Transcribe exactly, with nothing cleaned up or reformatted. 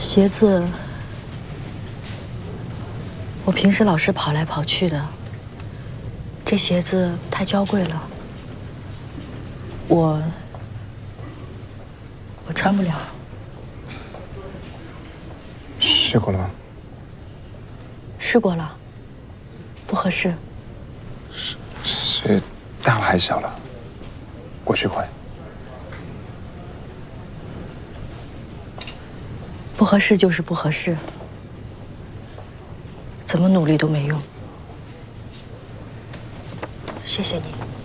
鞋子，我平时老是跑来跑去的，这鞋子太娇贵了，我我穿不了。 试过了吗？ 试过了，不合适。 是是大了还是小了？我去换。 不合适就是不合适，怎么努力都没用。谢谢你。